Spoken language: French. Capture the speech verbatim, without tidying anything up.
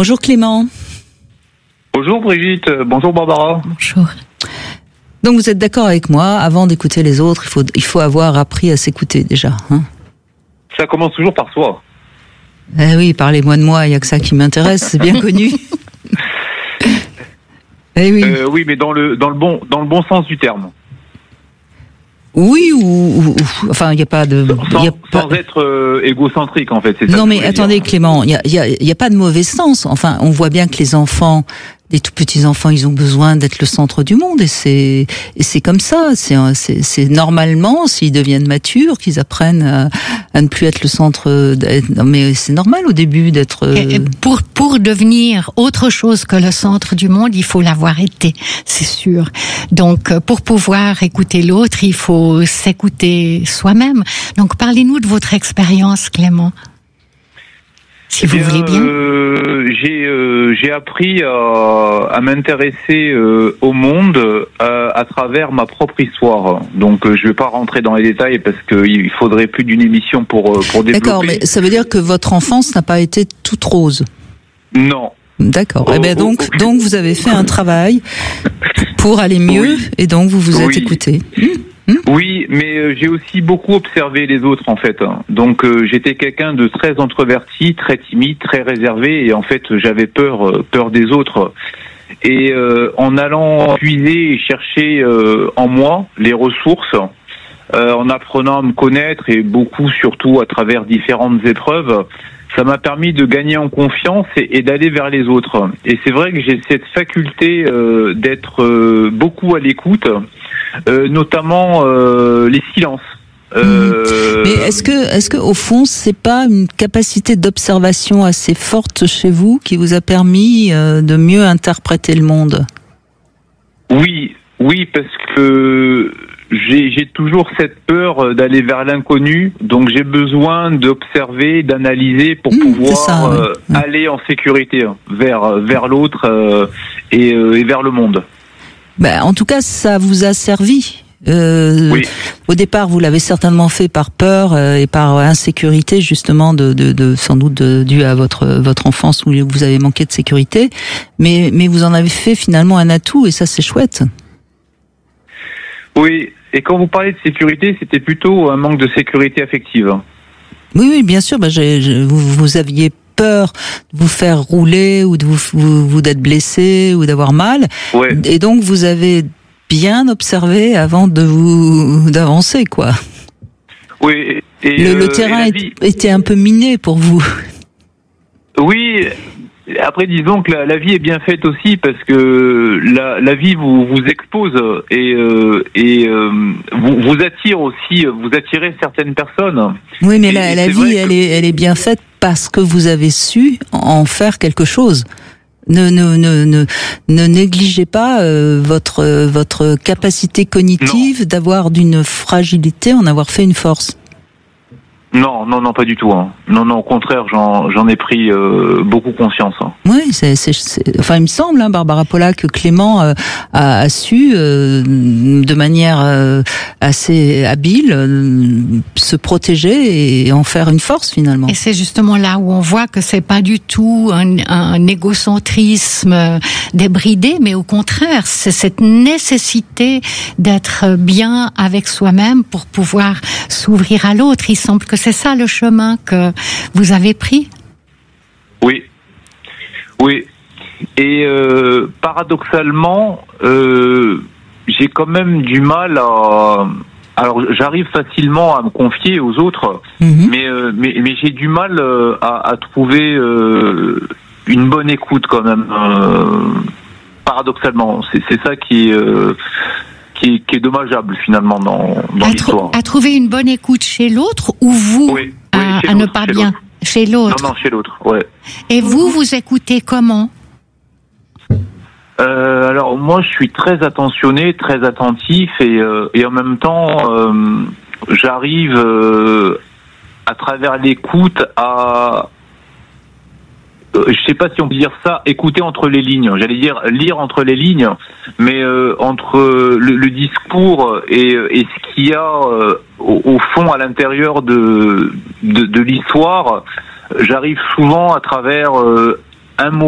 Bonjour Clément. Bonjour Brigitte, bonjour Barbara. Bonjour. Donc vous êtes d'accord avec moi, avant d'écouter les autres, il faut, il faut avoir appris à s'écouter déjà. Hein, ça commence toujours par soi. Eh oui, parlez-moi de moi, il n'y a que ça qui m'intéresse, c'est bien connu. Eh oui. Euh, oui, mais dans le, dans, le bon, dans le bon sens du terme. Oui, ou, ou, ou enfin, il n'y a pas de... Sans, y a sans pas... être euh, égocentrique, en fait. C'est ça non, que mais attendez, dire. Clément, il n'y a, y a, y a pas de mauvais sens. Enfin, on voit bien que les enfants, les tout petits enfants, ils ont besoin d'être le centre du monde, et c'est, et c'est comme ça. C'est, c'est, c'est normalement, s'ils deviennent matures, qu'ils apprennent à, à ne plus être le centre. Non, mais c'est normal au début d'être. Et pour pour devenir autre chose que le centre du monde, il faut l'avoir été, c'est sûr. Donc, pour pouvoir écouter l'autre, il faut s'écouter soi-même. Donc, parlez-nous de votre expérience, Clément. Si vous bien, voulez bien. Euh, j'ai, euh, j'ai appris à, à m'intéresser euh, au monde euh, à travers ma propre histoire. Donc euh, je ne vais pas rentrer dans les détails parce qu'il faudrait plus d'une émission pour, pour développer. D'accord, mais ça veut dire que votre enfance n'a pas été toute rose. Non. D'accord. Oh, eh ben donc, oh, donc vous avez fait un travail pour aller mieux, oui. Et donc vous vous êtes oui. écouté. Mmh. Oui, mais euh, j'ai aussi beaucoup observé les autres en fait. Donc euh, j'étais quelqu'un de très introverti, très timide, très réservé, et en fait j'avais peur, euh, peur des autres. Et euh, en allant puiser et chercher euh, en moi les ressources, euh, en apprenant à me connaître et beaucoup surtout à travers différentes épreuves, ça m'a permis de gagner en confiance et, et d'aller vers les autres. Et c'est vrai que j'ai cette faculté euh, d'être euh, beaucoup à l'écoute. Euh, notamment euh, les silences. Euh... Mais est-ce que, est-ce que au fond, c'est pas une capacité d'observation assez forte chez vous qui vous a permis euh, de mieux interpréter le monde ? Oui, oui, parce que j'ai, j'ai toujours cette peur d'aller vers l'inconnu, donc j'ai besoin d'observer, d'analyser pour mmh, pouvoir ça, ouais. euh, mmh. aller en sécurité vers vers l'autre euh, et, euh, et vers le monde. Ben, en tout cas, ça vous a servi. Euh, oui. Au départ, vous l'avez certainement fait par peur euh, et par insécurité, justement, de, de, de sans doute de, dû à votre votre enfance où vous avez manqué de sécurité. Mais mais vous en avez fait finalement un atout, et ça c'est chouette. Oui. Et quand vous parlez de sécurité, c'était plutôt un manque de sécurité affective. Oui, oui, bien sûr. Ben, j'ai, j'ai, vous, vous aviez peur de vous faire rouler ou de vous, vous, vous d'être blessé ou d'avoir mal. Ouais. Et donc vous avez bien observé avant de vous d'avancer, quoi. Oui. Et le, euh, le terrain et vie... était un peu miné pour vous. Oui. Après, disons que la, la vie est bien faite aussi parce que la, la vie vous, vous expose et, euh, et euh, vous, vous attire aussi, vous attirez certaines personnes. Oui, mais et, la, et la vie, elle que... est, elle est bien faite parce que vous avez su en faire quelque chose. Ne, ne, ne, ne, ne négligez pas euh, votre, votre capacité cognitive non. d'avoir d'une fragilité en avoir fait une force. Non, non, non, pas du tout. Hein. Non, non, au contraire, j'en, j'en ai pris euh, beaucoup conscience. Hein. Oui, c'est, c'est, c'est, enfin, il me semble, hein, Barbara Polla, que Clément euh, a, a su, euh, de manière euh, assez habile, euh, se protéger et en faire une force finalement. Et c'est justement là où on voit que c'est pas du tout un, un égocentrisme débridé, mais au contraire, c'est cette nécessité d'être bien avec soi-même pour pouvoir s'ouvrir à l'autre. Il semble que c'est ça le chemin que vous avez pris. Oui, oui. Et euh, paradoxalement, euh, j'ai quand même du mal à. Alors, j'arrive facilement à me confier aux autres, mmh. mais, euh, mais mais j'ai du mal euh, à, à trouver euh, une bonne écoute quand même. Euh, paradoxalement, c'est c'est ça qui est. Euh, Qui est, qui est dommageable finalement dans, dans à l'histoire. Tr- à trouver une bonne écoute chez l'autre ou vous oui, oui, à, à ne pas chez bien l'autre. Chez l'autre. Non, non, chez l'autre, ouais. Et vous, vous écoutez comment ? euh, Alors moi, je suis très attentionné, très attentif et, euh, et en même temps, euh, j'arrive euh, à travers l'écoute à Euh, je sais pas si on peut dire ça, écouter entre les lignes. J'allais dire lire entre les lignes, mais euh, entre le, le discours et, et ce qu'il y a euh, au, au fond à l'intérieur de, de, de l'histoire, j'arrive souvent à travers euh, un mot